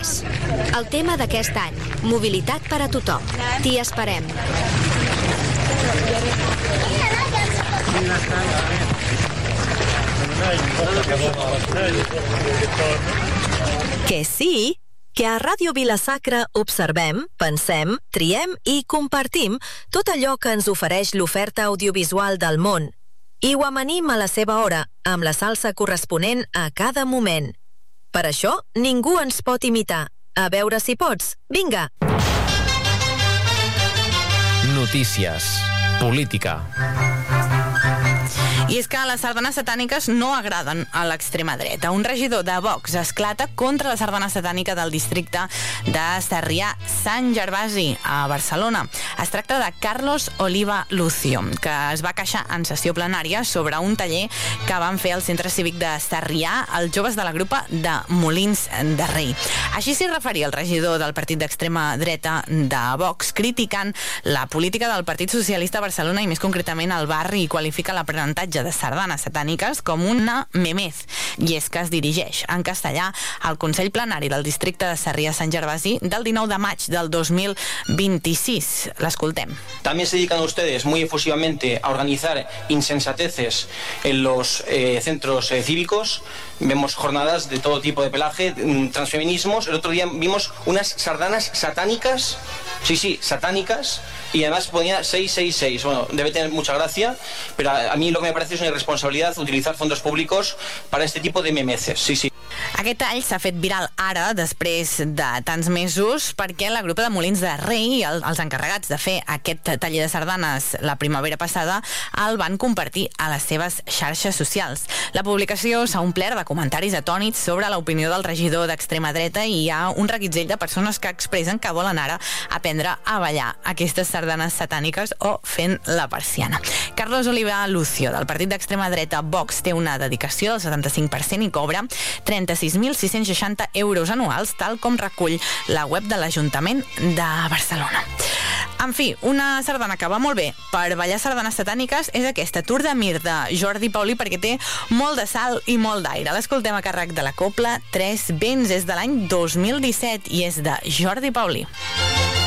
res. El tema d'aquest any, mobilitat per a tothom. T'hi esperem. Que sí, que a Ràdio Vila-sacra observem, pensem, triem i compartim tot allò que ens ofereix l'oferta audiovisual del món i ho amanim a la seva hora, amb la salsa corresponent a cada moment. Per això, ningú ens pot imitar. A veure si pots. Vinga! Notícies. Política. I és que les sardanes satàniques no agraden a l'extrema dreta. Un regidor de Vox esclata contra la sardana satànica del districte de Sarrià-Sant Gervasi, a Barcelona. Es tracta de Carlos Oliva Lucio, que es va queixar en sessió plenària sobre un taller que van fer al Centre Cívic de Sarrià els joves de la grupa de Molins de Rei. Així s'hi referia el regidor del partit d'extrema dreta de Vox, criticant la política del Partit Socialista a Barcelona i més concretament al barri, i qualifica l'aprenentatge de sardanes satàniques com una memez, i és que es dirigeix en castellà al Consell Plenari del districte de Sarrià-Sant Gervasi del 19 de maig del 2026. L'escoltem. También se dedican ustedes muy efusivamente a organizar insensateces en los centros cívicos. Vemos jornadas de todo tipo de pelaje, transfeminismos. El otro día vimos unas sardanas satánicas, sí, satánicas, y además ponía 666. Bueno, debe tener mucha gracia, pero a mí lo que me parece es una irresponsabilidad utilizar fondos públicos para este tipo de memeces. Sí. Aquest tall s'ha fet viral ara, després de tants mesos, perquè la grupa de Molins de Rei, els encarregats de fer aquest taller de sardanes la primavera passada, el van compartir a les seves xarxes socials. La publicació s'ha omplert de comentaris atònits sobre l'opinió del regidor d'extrema dreta i hi ha un reguitzell de persones que expressen que volen ara aprendre a ballar aquestes sardanes satàniques o fent la persiana. Carlos Oliva Lucio, del partit d'extrema dreta Vox, té una dedicació del 75% i cobra 36.660 euros anuals, tal com recull la web de l'Ajuntament de Barcelona. En fi, una sardana que va molt bé per ballar sardanes satàniques és aquesta, Tour de Mir, de Jordi Paulí, perquè té molt de sal i molt d'aire. L'escoltem a càrrec de la cobla Tres Vents, és de l'any 2017 i és de Jordi Paulí.